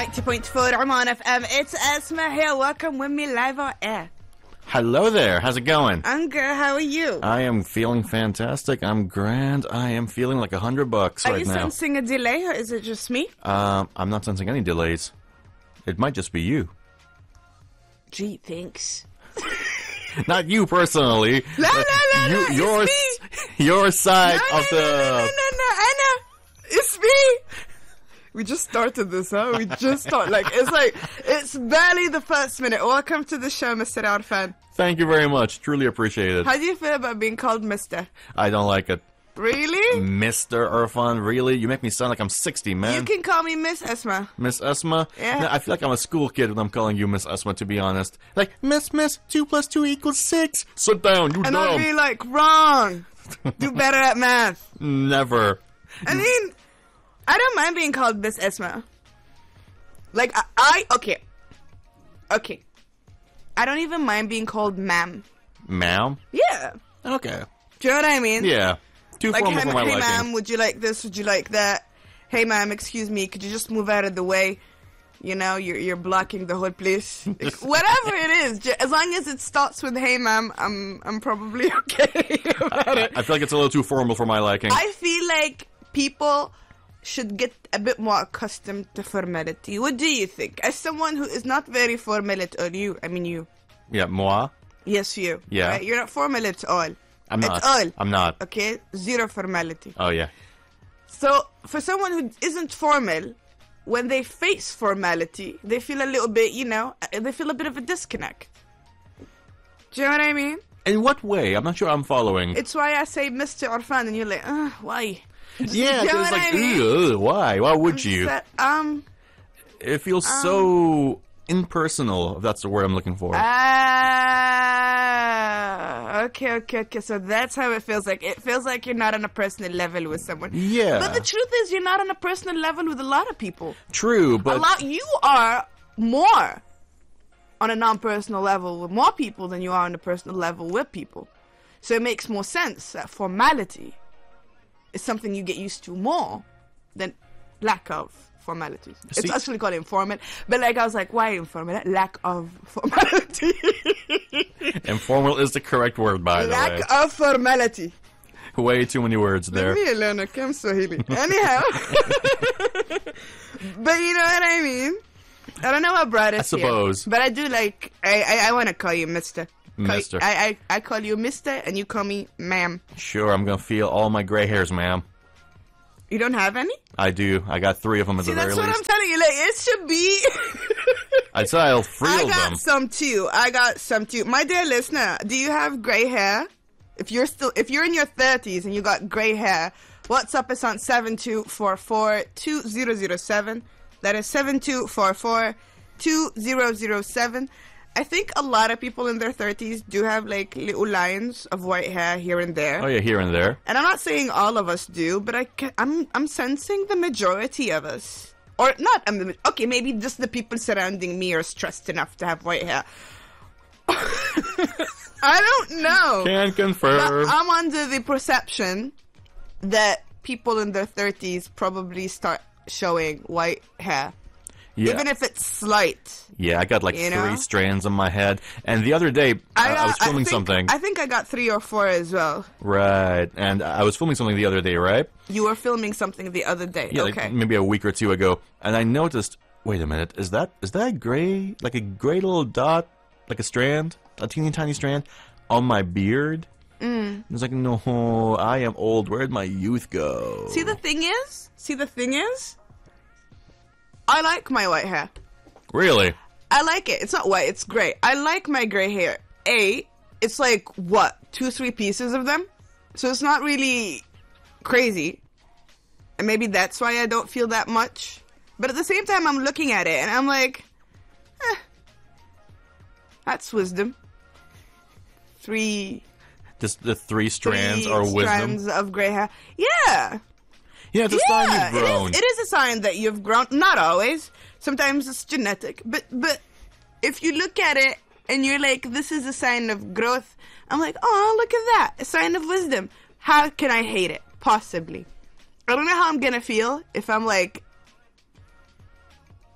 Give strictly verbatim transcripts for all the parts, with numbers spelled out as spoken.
ninety point four Oman F M. It's Esma here. Welcome with me live on air. Hello there. How's it going? I'm good. How are you? I am feeling fantastic. I'm grand. I am feeling like a hundred bucks are right you now. sensing a delay, or is it just me? Um, I'm not sensing any delays. It might just be you. Gee, thanks. Not you personally. No, no, no, you, no. It's your, me. Your side no, of no, the. No, no, no, no, no. I know. It's me. We just started this, huh? We just started. Like, it's like, it's barely the first minute. Welcome to the show, Mister Arfan. Thank you very much. Truly appreciate it. How do you feel about being called Mister? I don't like it. Really? Mister Irfan, really? You make me sound like I'm sixty, man. You can call me Miss Esma. Miss Esma? Yeah. No, I feel like I'm a school kid when I'm calling you Miss Esma, to be honest. Like, Miss, Miss, two plus two equals six. Sit down, you and dumb. I'll be like, wrong. Do better at math. Never. I mean, I don't mind being called Miss Esma. Like, I, I, okay. Okay. I don't even mind being called ma'am. Ma'am? Yeah. Okay. Do you know what I mean? Yeah. Too Like, formal hey, for my hey liking. ma'am, would you like this? Would you like that? Hey ma'am, excuse me, could you just move out of the way? You know, you're you're blocking the whole place. Like, whatever it is, j- as long as it starts with hey ma'am, I'm I'm probably okay about I, it. I feel like it's a little too formal for my liking. I feel like people should get a bit more accustomed to formality. What do you think? As someone who is not very formal at all, you, I mean you. Yeah, moi? Yes, you. Yeah. Right? You're not formal at all. I'm not. At all. I'm not. Okay? Zero formality. Oh, yeah. So, for someone who isn't formal, when they face formality, they feel a little bit, you know, they feel a bit of a disconnect. Do you know what I mean? In what way? I'm not sure I'm following. It's why I say Mister Arfan, and you're like, uh, why? yeah, you know it's what like, I mean? ugh, ugh, why? Why would you? So, um... It feels so impersonal, if that's the word I'm looking for. Ah, okay, okay, okay. So that's how it feels like. It feels like you're not on a personal level with someone. Yeah. But the truth is, you're not on a personal level with a lot of people. True, but... A lot. You are more on a non-personal level with more people than you are on a personal level with people. So it makes more sense that formality is something you get used to more than lack of formalities. See, it's actually called informal, but like I was like, why informal? Lack of formality. Informal is the correct word, by the Lack way. of formality. Way too many words there. Me alone, I'm Swahili. Anyhow. But you know what I mean? I don't know what brought us I suppose. here, but I do like, I, I, I want to call you Mister Mister. I, I, I call you Mister and you call me Ma'am. Sure, I'm gonna feel all my gray hairs, ma'am. You don't have any? I do. I got three of them at See, the very that's what least. I'm telling you. Like, it should be. I'd say I'll free I of got them. some too. I got some too. My dear listener, do you have gray hair? If you're still, if you're in your thirties and you got gray hair, WhatsApp us on seven two four four two zero zero seven. That is seven two four four two zero zero seven. I think a lot of people in their thirties do have like little lines of white hair here and there. Oh yeah, here and there. And I'm not saying all of us do, but I ca- I'm I'm sensing the majority of us, or not. Um, okay, maybe just the people surrounding me are stressed enough to have white hair. I don't know. Can confirm. But I'm under the perception that people in their thirties probably start showing white hair, yeah. even if it's slight. Yeah, I got like You three know? strands on my head. And the other day, I, I was got- filming think, something. I think I got three or four as well. Right. And I was filming something the other day, right? You were filming something the other day. Yeah, okay. like maybe a week or two ago. And I noticed, wait a minute, is that is that gray, like a gray little dot, like a strand, a teeny tiny strand, on my beard? Mm. It's like, no, I am old. Where'd my youth go? See, the thing is, see, the thing is, I like my white hair. Really? I like it. It's not white, it's gray. I like my gray hair. A, it's like, what, two, three pieces of them? So it's not really crazy. And maybe that's why I don't feel that much. But at the same time, I'm looking at it and I'm like, eh, that's wisdom. Three, Just the three strands three are wisdom? strands of gray hair. Yeah. Yeah, it's a Yeah, sign you've grown. It is, it is a sign that you've grown. Not always. Sometimes it's genetic. But but if you look at it and you're like, this is a sign of growth, I'm like, oh, look at that. A sign of wisdom. How can I hate it? Possibly. I don't know how I'm going to feel if I'm like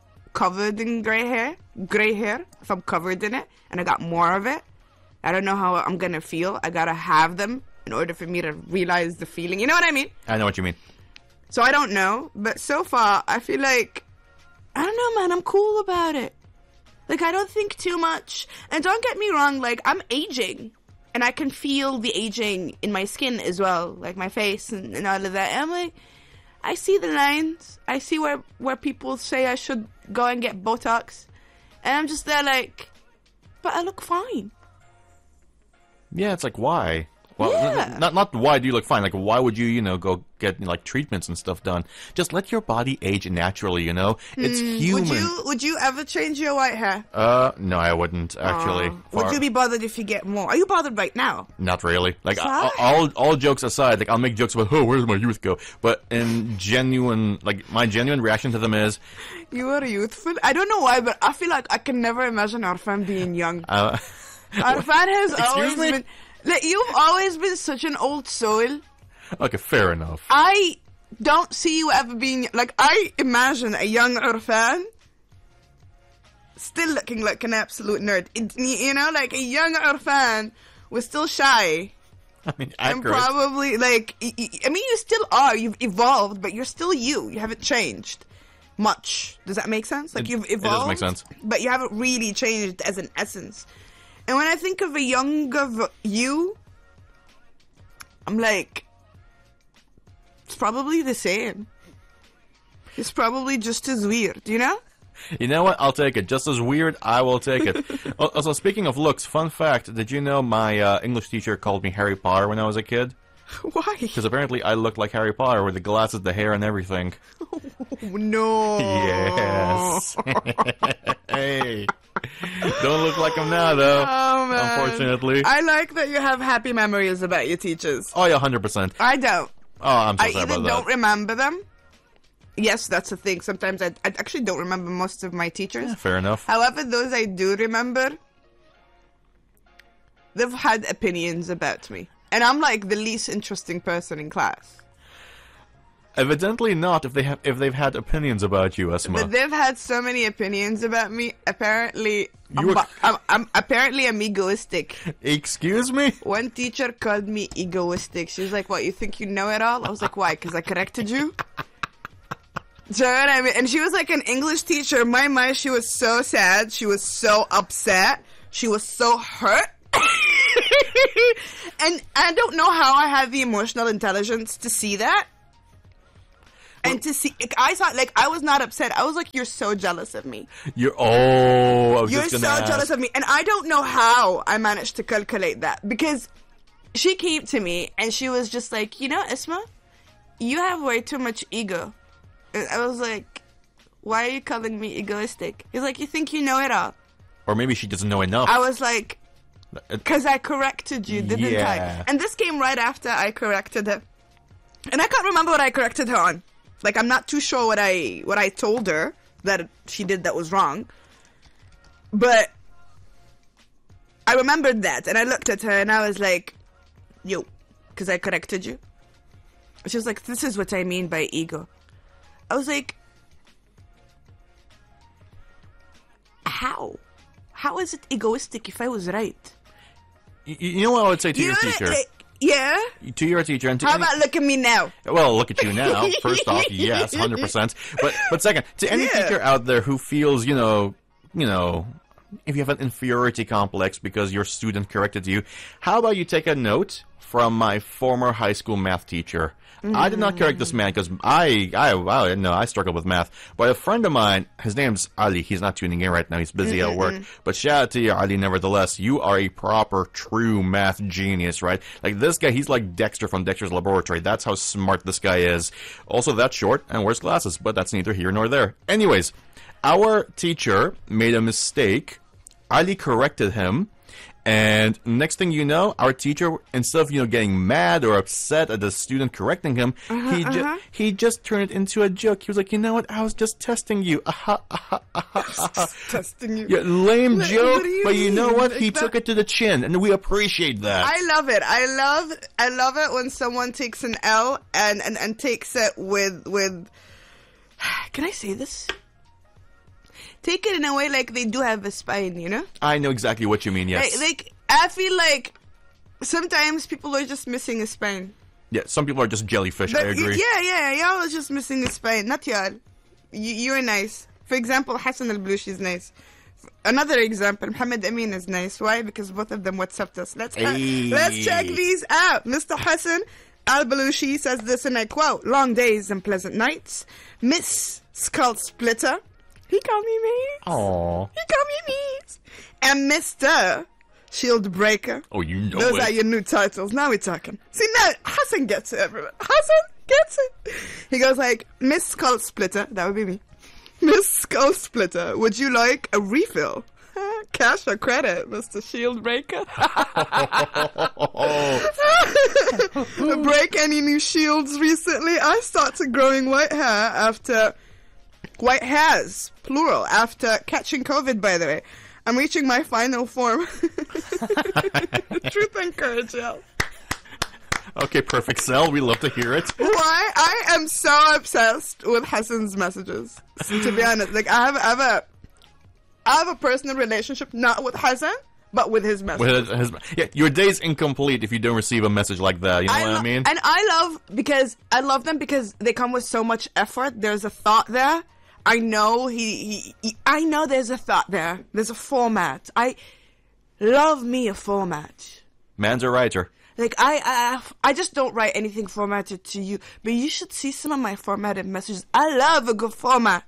covered in gray hair, gray hair, if I'm covered in it, and I got more of it, I don't know how I'm gonna feel. I gotta have them in order for me to realize the feeling. You know what I mean? I know what you mean. So I don't know, but so far I feel like, I don't know, man, I'm cool about it. Like, I don't think too much. And don't get me wrong, like, I'm aging. And I can feel the aging in my skin as well, like my face and, and all of that. And I'm like, I see the lines. I see where, where people say I should go and get Botox. And I'm just there like, but I look fine. Yeah, it's like, why? Well, Yeah. n- not not why do you look fine? Like, why would you, you know, go get like treatments and stuff done? Just let your body age naturally. You know, it's human. Would you would you ever change your white hair? Uh, no, I wouldn't actually. Aw. Would Far- you be bothered if you get more? Are you bothered right now? Not really. Like, Why? I- all all jokes aside, like I'll make jokes about, oh, where does my youth go? But in genuine, like my genuine reaction to them is, You are youthful. I don't know why, but I feel like I can never imagine Arfan being young. uh, Arfan has Excuse always me? been. Like, you've always been such an old soul. okay, fair enough. I don't see you ever being like. I imagine a young Arfan still looking like an absolute nerd. It, you know, like a young Arfan was still shy I mean, and accurate. probably like. y- y- I mean, you still are. You've evolved, but you're still you. You haven't changed much. Does that make sense? Like It- you've it does evolved, make sense. but you haven't really changed as an essence. And when I think of a younger v- you, I'm like, it's probably the same. It's probably just as weird, you know? You know what? I'll take it. Just as weird, I will take it. Al- Also, speaking of looks, fun fact: did you know my uh, English teacher called me Harry Potter when I was a kid? Why? Because apparently I look like Harry Potter with the glasses, the hair, and everything. Oh, no. Yes. Hey. Don't look like him now, though. Oh, man. Unfortunately. I like that you have happy memories about your teachers. Oh, yeah, one hundred percent. I don't. Oh, I'm so I sorry either about don't that. remember them. Yes, that's the thing. Sometimes I, I actually don't remember most of my teachers. Yeah, fair enough. However, those I do remember, they've had opinions about me. And I'm like the least interesting person in class. Evidently not if they have if they've had opinions about you, Esma. But they've had so many opinions about me. Apparently, I'm, You were- I'm, I'm apparently I'm egoistic. Excuse me? One teacher called me egoistic. She was like, "What, you think you know it all?" I was like, "Why? Because I corrected you." So what I mean, and she was like an English teacher. My mind, she was so sad. She was so upset. She was so hurt. And I don't know how I had the emotional intelligence to see that. And to see, like, I thought, like, I was not upset. I was like, "You're so jealous of me. You're oh, I was You're just so gonna ask. jealous of me." And I don't know how I managed to calculate that, because she came to me and she was just like, "You know, Isma, you have way too much ego." And I was like, "Why are you calling me egoistic?" He's like, "You think you know it all." Or maybe she doesn't know enough. I was like, Uh, "Because I corrected you, didn't Yeah. I?" And this came right after I corrected her. And I can't remember what I corrected her on. Like, I'm not too sure what I what I told her that she did that was wrong. But I remembered that, and I looked at her, and I was like, "Yo," because I corrected you. She was like, "This is what I mean by ego." I was like, "How? How is it egoistic if I was right?" y- you know what I would say to You your know what I- teacher? like, yeah? To your teacher and to How any- about look at me now? Well, look at you now. First off, yes, one hundred percent. But but second, to any Yeah. teacher out there who feels, you know, you know, if you have an inferiority complex because your student corrected you, how about you take a note from my former high school math teacher? I did not correct this man because I, I, I, no, I struggled with math. But a friend of mine, his name's Ali. He's not tuning in right now. He's busy at work. But shout out to you, Ali. Nevertheless, you are a proper, true math genius, right? Like this guy, he's like Dexter from Dexter's Laboratory. That's how smart this guy is. Also, that's short and wears glasses, but that's neither here nor there. Anyways, our teacher made a mistake. Ali corrected him. And next thing you know, our teacher, instead of, you know, getting mad or upset at the student correcting him, he, ju- uh-huh. he just turned it into a joke. He was like, "You know what? I was just testing you." Aha, aha, aha, aha. Testing you. Yeah, lame What- joke, what do you but you know mean? what? Like He that- took it to the chin, and we appreciate that. I love it. I love I love it when someone takes an L and, and, and takes it with with Can I say this? take it in a way like they do have a spine, you know? I know exactly what you mean, yes. Like, like I feel like sometimes people are just missing a spine. Yeah, some people are just jellyfish, But I agree. Yeah, yeah, y'all are just missing a spine. Not y'all. You, you're nice. For example, Hassan Al-Balushi is nice. Another example, Mohammed Amin is nice. Why? Because both of them WhatsApped us. Let's ha- Hey. let's check these out. Mister Hassan Al-Balushi says this, and I quote, long days and pleasant nights. Miss Skull Splitter. He called me Miss. Aww. He called me Miss. And Mister Shield Breaker. Oh, you know Those it. are your new titles. Now we're talking. See, now Hassan gets it, everyone. Hassan gets it. He goes like, Miss Skull Splitter. That would be me. Miss Skull Splitter, would you like a refill? Cash or credit, Mister Shield Breaker? Break any new shields recently? I started growing white hair after... White hairs, plural, after catching COVID, by the way. I'm reaching my final form. Truth and courage, y'all. Okay, perfect, Sel. We love to hear it. Why? I am so obsessed with Hassan's messages. To be honest, like I have, I have a, I have a personal relationship not with Hassan, but with his messages. With his, his, yeah, your day's incomplete if you don't receive a message like that. You know I what lo- I mean? And I love because I love them because they come with so much effort. There's a thought there. I know he, he, he I know there's a thought there. There's a format. I love me a format. Man's a writer. Like, I, I, I just don't write anything formatted to you. But you should see some of my formatted messages. I love a good format.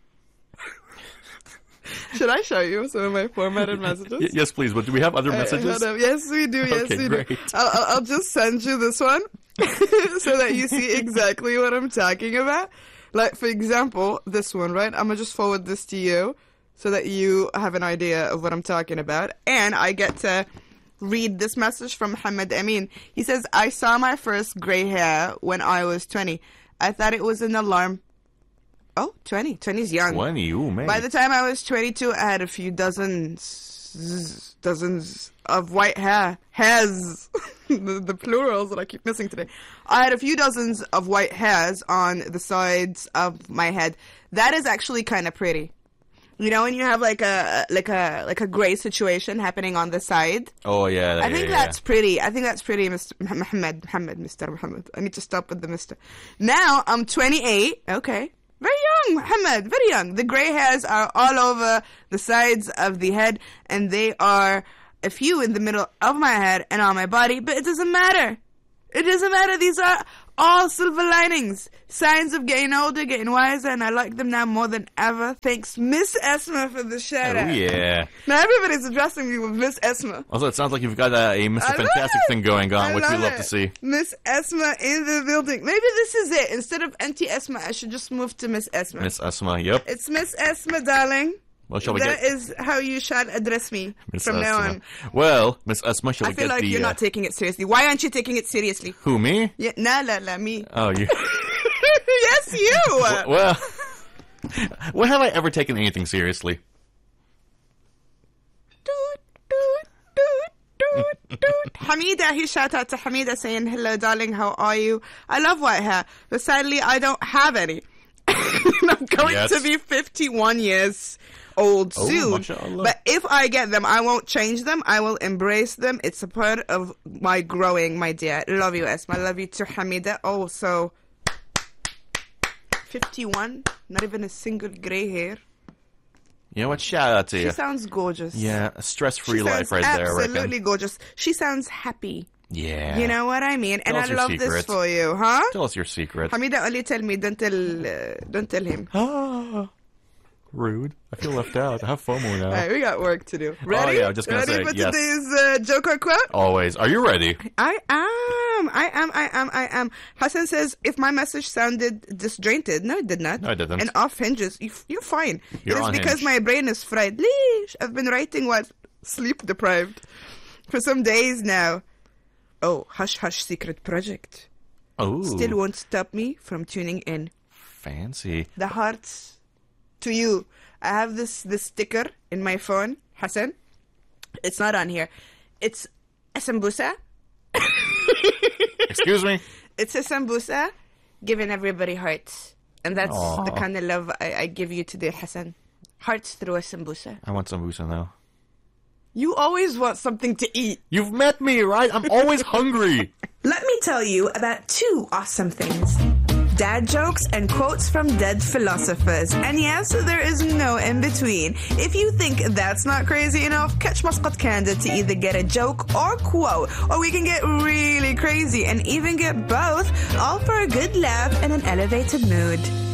Should I show you some of my formatted messages? Y- yes, please. But do we have other Uh, messages? hold up. Yes, we do. Yes, Okay, we great. do. I'll, I'll, I'll just send you this one so that you see exactly what I'm talking about. Like, for example, this one, right? I'm going to just forward this to you so that you have an idea of what I'm talking about. And I get to read this message from Mohammed Amin. He says, I saw my first gray hair when I was twenty. I thought it was an alarm. Oh, twenty. twenty is young. twenty, ooh, man. By the time I was twenty-two, I had a few dozens, dozens of white hair. Hairs. the, the plurals that I keep missing today. I had a few dozens of white hairs on the sides of my head. That is actually kind of pretty. You know, when you have like a like a like a gray situation happening on the side. Oh, yeah. I yeah, think yeah. that's pretty. I think that's pretty, Mister Muhammad. Muhammad, Mister Muhammad. I need to stop with the Mister Now I'm twenty-eight. Okay. Very young, Muhammad. Very young. The gray hairs are all over the sides of the head, and they are a few in the middle of my head and on my body, but it doesn't matter. It doesn't matter. These are all silver linings. Signs of getting older, getting wiser, and I like them now more than ever. Thanks, Miss Esma, for the shout Oh, out. yeah. Now everybody's addressing me with Miss Esma. Also, it sounds like you've got a, a Mister I love Fantastic it. thing going on, I which we love love it. to see. Miss Esma in the building. Maybe this is it. Instead of Auntie Esma, I should just move to Miss Esma. Miss Asma, yep. It's Miss Esma, darling. Well, shall we That get is how you shall address me Miss from now Asma? on. Well, Miss Asma, shall I we feel get like the... you're uh, not taking it seriously. Why aren't you taking it seriously? Who, me? Yeah, nah, la, la, me. Oh, you... Yes, you. well, when have I ever taken anything seriously? Doot, doot, doot, doot, doot. Hamida, he shout out to Hamida saying, hello, darling, how are you? I love white hair, but sadly, I don't have any. I'm going Yes. to be fifty-one years old Oh, soon. mashallah. But if I get them, I won't change them. I will embrace them. It's a part of my growing, my dear. Love you, Esma. Love you too, Hamida. Oh, so fifty-one, not even a single gray hair. You know what? Shout out to She you. sounds gorgeous. Yeah, a stress-free She life sounds right there, I reckon. absolutely gorgeous. She sounds happy. Yeah. You know what I mean? Tell And us I your love this secret. for you, huh? Tell us your secret. Hamida, only tell me. Don't tell. Uh, don't tell him. Ah, rude. I feel left out. I have FOMO now. All right, we got work to do. Ready? yeah, I was just gonna Ready say, for yes. today's uh, Joker quote? Always. Are you ready? I am. I am. I am. I am. Hassan says, if my message sounded disjointed, no, it did not. No, it didn't. And off hinges, you, you're fine. You're it is on because hinge. my brain is fried. Leash. I've been writing while sleep deprived for some days now. Oh, hush, hush, secret project. Oh, Still won't stop me from tuning in. fancy. The hearts to you. I have this this sticker in my phone, Hassan. It's not on here. It's a sambusa. Excuse me? It's a sambusa giving everybody hearts. And that's Aw. the kind of love I, I give you today, Hassan. Hearts through a sambusa. I want sambusa now. You always want something to eat. You've met me, right? I'm always hungry. Let me tell you about two awesome things. Dad jokes and quotes from dead philosophers. And yes, there is no in-between. If you think that's not crazy enough, catch Muscat Candid to either get a joke or quote. Or we can get really crazy and even get both, all for a good laugh and an elevated mood.